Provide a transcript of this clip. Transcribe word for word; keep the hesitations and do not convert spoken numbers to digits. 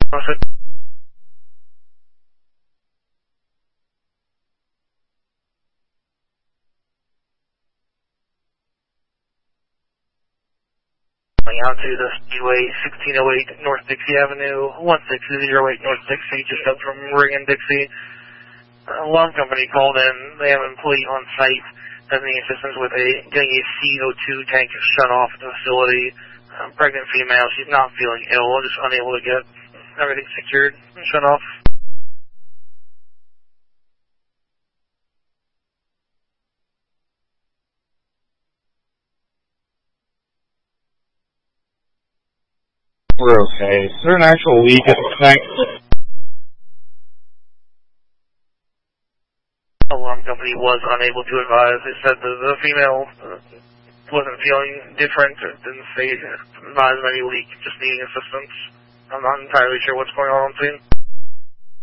Profit. Out to the Speedway, sixteen oh eight North Dixie Avenue, one six zero eight North Dixie, just up from Reagan Dixie. Alarm company called in. They have an employee on site that needs assistance with a getting a C O two tank shut off at the facility. Um, pregnant female, she's not feeling ill, just unable to get everything secured and shut off. We're okay. Is there an actual leak at the tank? Alarm company was unable to advise. They said that the female uh, wasn't feeling different, or didn't say advise of any leak, just needing assistance. I'm not entirely sure what's going on on scene.